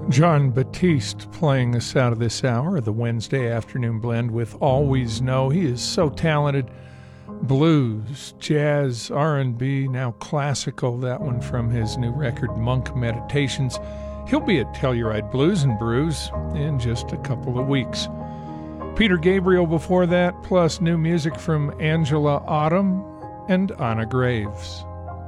John Batiste playing us out of this hour, the Wednesday afternoon blend with Always Know. He is so talented. Blues, jazz, R&B, now classical, that one from his new record, Monk Meditations. He'll be at Telluride Blues and Brews in just a couple of weeks. Peter Gabriel before that, plus new music from Angela Autumn and Anna Graves.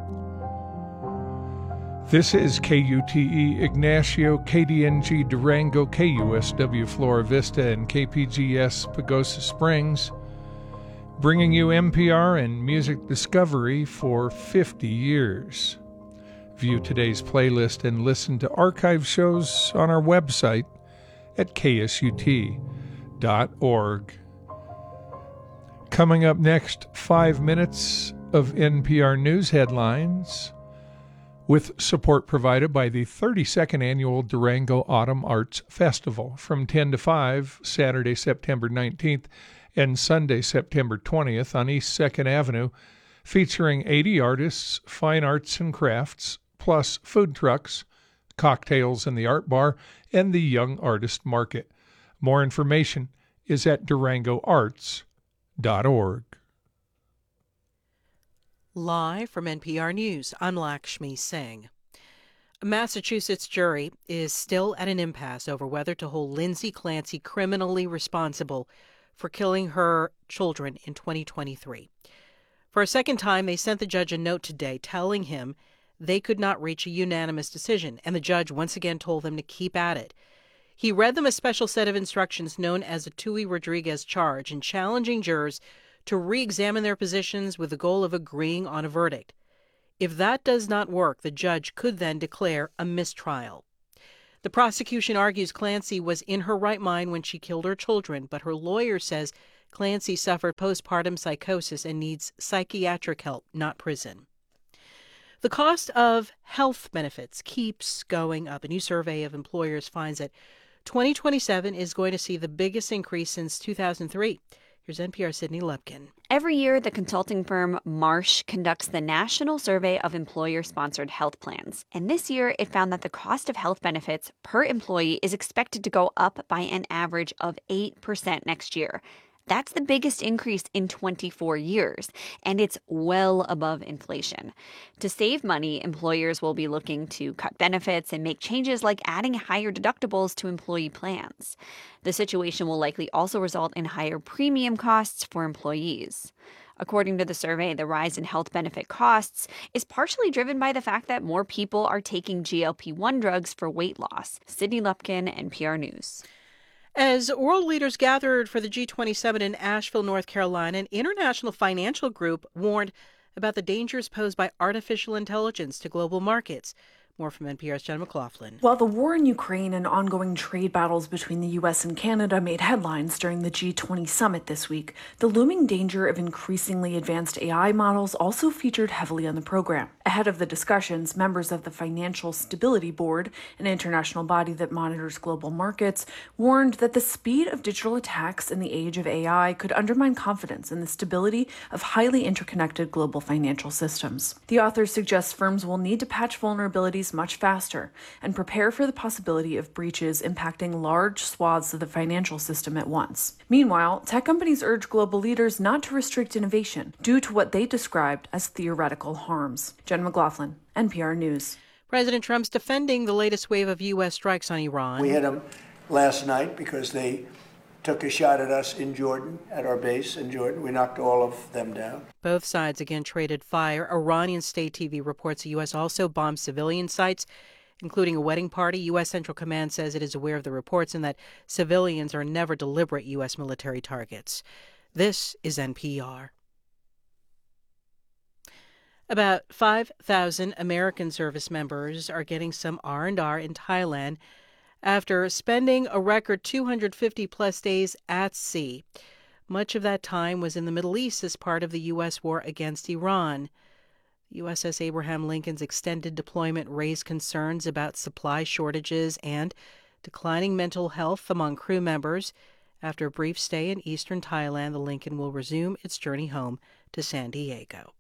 This is KUTE Ignacio, KDNG Durango, KUSW Flora Vista, and KPGS Pagosa Springs, bringing you NPR and music discovery for 50 years. View today's playlist and listen to archive shows on our website at ksut.org. Coming up next, 5 minutes of NPR News headlines, with support provided by the 32nd Annual Durango Autumn Arts Festival from 10 to 5, Saturday, September 19th, and Sunday, September 20th on East 2nd Avenue, featuring 80 artists, fine arts and crafts, plus food trucks, cocktails in the art bar, and the Young Artist Market. More information is at durangoarts.org. Live from NPR News, I'm Lakshmi Singh. A Massachusetts jury is still at an impasse over whether to hold Lindsay Clancy criminally responsible for killing her children in 2023. For a second time, they sent the judge a note today telling him they could not reach a unanimous decision, and the judge once again told them to keep at it. He read them a special set of instructions known as a Tui Rodriguez charge and challenging jurors to re-examine their positions with the goal of agreeing on a verdict. If that does not work, the judge could then declare a mistrial. The prosecution argues Clancy was in her right mind when she killed her children, but her lawyer says Clancy suffered postpartum psychosis and needs psychiatric help, not prison. The cost of health benefits keeps going up. A new survey of employers finds that 2027 is going to see the biggest increase since 2003. Here's NPR's Sydney Lupkin. Every year, the consulting firm Marsh conducts the National Survey of Employer-Sponsored Health Plans. And this year, it found that the cost of health benefits per employee is expected to go up by an average of 8% next year. That's the biggest increase in 24 years, and it's well above inflation. To save money, employers will be looking to cut benefits and make changes like adding higher deductibles to employee plans. The situation will likely also result in higher premium costs for employees. According to the survey, the rise in health benefit costs is partially driven by the fact that more people are taking GLP-1 drugs for weight loss. Sydney Lupkin, NPR News. As world leaders gathered for the G20 summit in Asheville, North Carolina, an international financial group warned about the dangers posed by artificial intelligence to global markets. More from NPR's Jen McLaughlin. While the war in Ukraine and ongoing trade battles between the U.S. and Canada made headlines during the G20 summit this week, the looming danger of increasingly advanced AI models also featured heavily on the program. Ahead of the discussions, members of the Financial Stability Board, an international body that monitors global markets, warned that the speed of digital attacks in the age of AI could undermine confidence in the stability of highly interconnected global financial systems. The authors suggest firms will need to patch vulnerabilities much faster and prepare for the possibility of breaches impacting large swaths of the financial system at once. Meanwhile, tech companies urge global leaders not to restrict innovation due to what they described as theoretical harms. Jen McLaughlin, NPR News. President Trump's defending the latest wave of U.S. strikes on Iran. We had them last night because they took a shot at us in Jordan, at our base in Jordan. We knocked all of them down. Both sides again traded fire. Iranian state TV reports the U.S. also bombed civilian sites, including a wedding party. U.S. Central Command says it is aware of the reports and that civilians are never deliberate U.S. military targets. This is NPR. About 5,000 American service members are getting some R&R in Thailand after spending a record 250-plus days at sea. Much of that time was in the Middle East as part of the U.S. war against Iran. USS Abraham Lincoln's extended deployment raised concerns about supply shortages and declining mental health among crew members. After a brief stay in eastern Thailand, the Lincoln will resume its journey home to San Diego.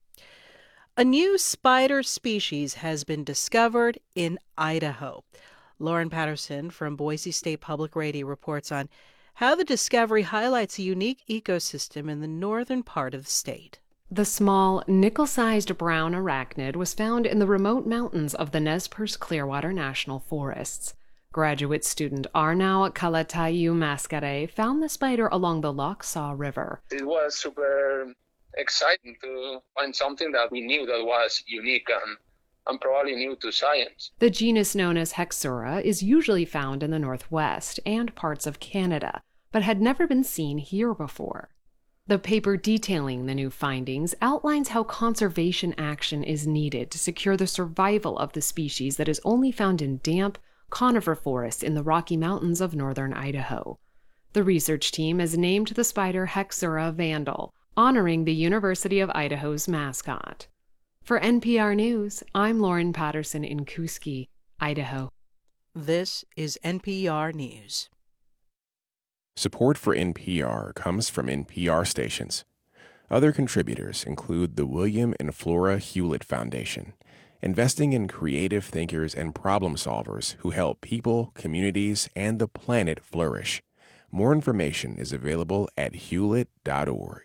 A new spider species has been discovered in Idaho. Lauren Patterson from Boise State Public Radio reports on how the discovery highlights a unique ecosystem in the northern part of the state. The small, nickel-sized brown arachnid was found in the remote mountains of the Nez Perce Clearwater National Forests. Graduate student Arnau Kalatayu Mascare found the spider along the Lochsaw River. It was super exciting to find something that we knew that was unique and probably new to science. The genus known as Hexura is usually found in the Northwest and parts of Canada, but had never been seen here before. The paper detailing the new findings outlines how conservation action is needed to secure the survival of the species that is only found in damp, conifer forests in the Rocky Mountains of northern Idaho. The research team has named the spider Hexura vandal, honoring the University of Idaho's mascot. For NPR News, I'm Lauren Patterson in Kuski, Idaho. This is NPR News. Support for NPR comes from NPR stations. Other contributors include the William and Flora Hewlett Foundation, investing in creative thinkers and problem solvers who help people, communities, and the planet flourish. More information is available at hewlett.org.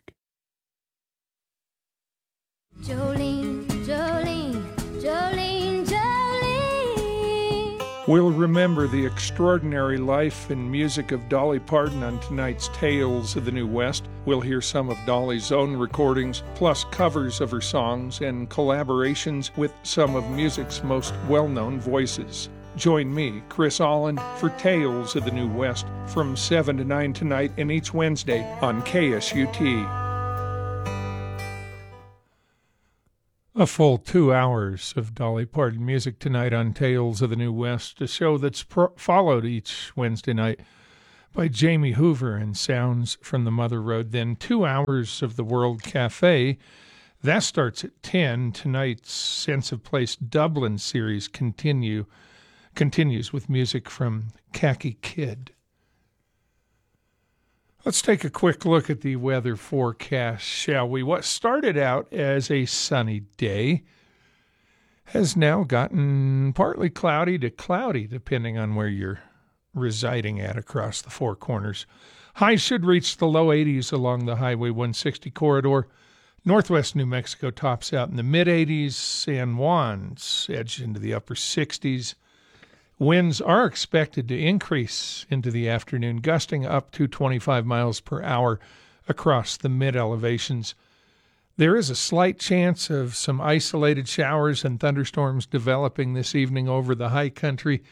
Jolene, Jolene, Jolene, Jolene. We'll remember the extraordinary life and music of Dolly Parton on tonight's Tales of the New West. We'll hear some of Dolly's own recordings, plus covers of her songs and collaborations with some of music's most well-known voices. Join me, Chris Allen, for Tales of the New West from 7 to 9 tonight and each Wednesday on KSUT. A full 2 hours of Dolly Parton music tonight on Tales of the New West, a show that's followed each Wednesday night by Jamie Hoover and Sounds from the Mother Road. Then 2 hours of the World Cafe. That starts at 10. Tonight's Sense of Place Dublin series continues with music from Khaki Kid. Let's take a quick look at the weather forecast, shall we? What started out as a sunny day has now gotten partly cloudy to cloudy, depending on where you're residing at across the Four Corners. Highs should reach the low 80s along the Highway 160 corridor. Northwest New Mexico tops out in the mid-80s. San Juan's edged into the upper 60s. Winds are expected to increase into the afternoon, gusting up to 25 miles per hour across the mid-elevations. There is a slight chance of some isolated showers and thunderstorms developing this evening over the high country.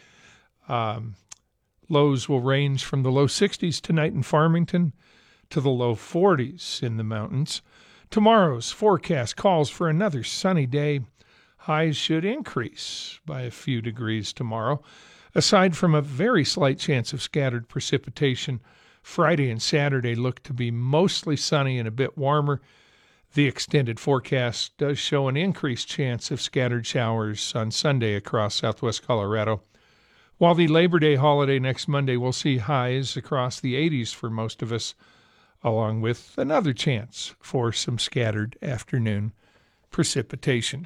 Lows will range from the low 60s tonight in Farmington to the low 40s in the mountains. Tomorrow's forecast calls for another sunny day. Highs should increase by a few degrees tomorrow. Aside from a very slight chance of scattered precipitation, Friday and Saturday look to be mostly sunny and a bit warmer. The extended forecast does show an increased chance of scattered showers on Sunday across southwest Colorado. While the Labor Day holiday next Monday will see highs across the 80s for most of us, along with another chance for some scattered afternoon precipitation.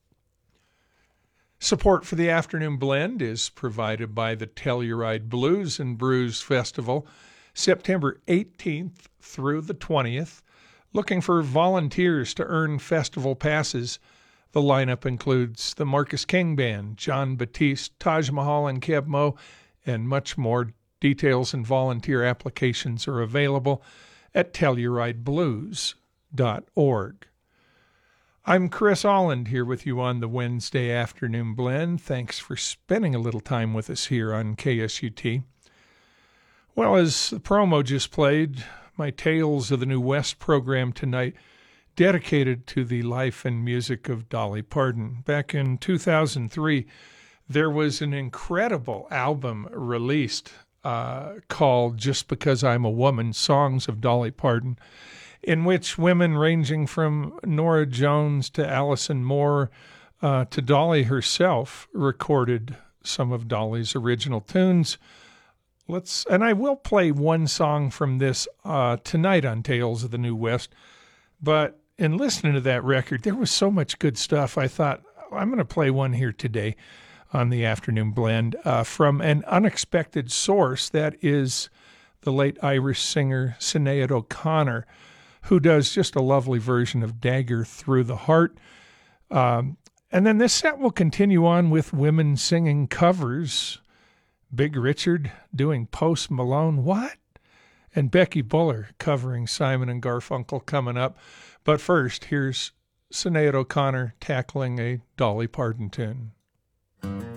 Support for the afternoon blend is provided by the Telluride Blues and Brews Festival, September 18th through the 20th. Looking for volunteers to earn festival passes. The lineup includes the Marcus King Band, John Batiste, Taj Mahal and Keb Mo, and much more. Details and volunteer applications are available at TellurideBlues.org. I'm Chris Alland here with you on the Wednesday afternoon blend. Thanks for spending a little time with us here on KSUT. Well, as the promo just played, my Tales of the New West program tonight dedicated to the life and music of Dolly Parton. Back in 2003, there was an incredible album released called Just Because I'm a Woman, Songs of Dolly Parton, in which women ranging from Norah Jones to Alison Moore to Dolly herself recorded some of Dolly's original tunes. And I will play one song from this tonight on Tales of the New West, but in listening to that record, there was so much good stuff. I thought, I'm going to play one here today. on the afternoon blend from an unexpected source. That is the late Irish singer Sinead O'Connor, who does just a lovely version of Dagger Through the Heart. And then this set will continue on with women singing covers. Big Richard doing Post Malone, what? And Becky Buller covering Simon and Garfunkel coming up. But first, here's Sinead O'Connor tackling a Dolly Parton tune.